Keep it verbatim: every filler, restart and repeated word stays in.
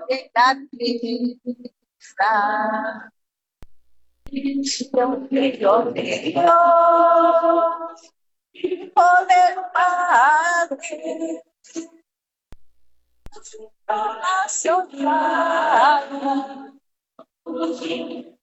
em la tristeza. Yo creo que Dios, Hijo del Padre, nació para